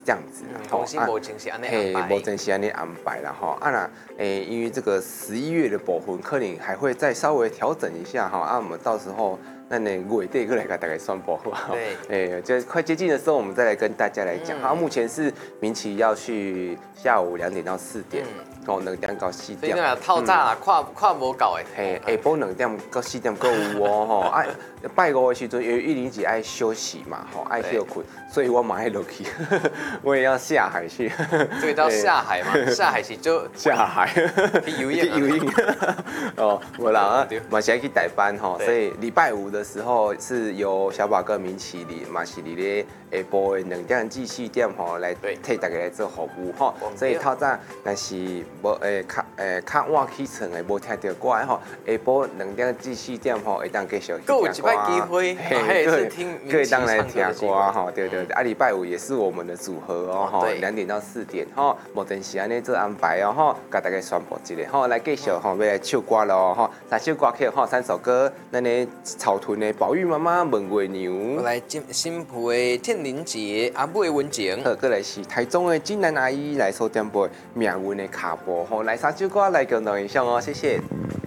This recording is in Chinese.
这样子啦， 公司无正式安尼安排， 无正式安尼安排啦吼。啊那因为这个11月的部分可能还会再稍微调整一下哈。啊，我们到时候那月底过来给大家宣布哈。 对， 就快接近的时候，我们再来跟大家来讲。好，目前是民期要去下午2点到4点，2点到4点。 所以那透早啦，看无够的。 下晡2点到4点够有哦吼。啊，拜五的时阵，因为101爱休息嘛吼，爱休困，所以我马上落去，我也要下海去。 这个叫下海嘛，下海是就下海去游泳哦，我啦，马上去代班吼，所以礼拜五的时候是由小宝跟明启里马西里咧下晡的2点至4点吼来替大家来做服务吼，所以透早但是无较晚起床的无听到歌吼，下晡2点至4点吼会当继续去听歌。 有一摆机会，是听可以当来听歌吼，对。啊，礼拜五也是我们的组合哦吼，2点到4点吼，无定时安尼做安排哦吼，甲大家宣布一下吼，来继续吼要来唱歌咯吼，3首歌曲吼，3首歌，咱的草屯的宝玉妈妈问月娘， 来新埔的天灵节阿妹温情， 过来是台中的金兰阿姨来所点播命运的卡波吼，来3首歌来共同欣赏哦，谢谢。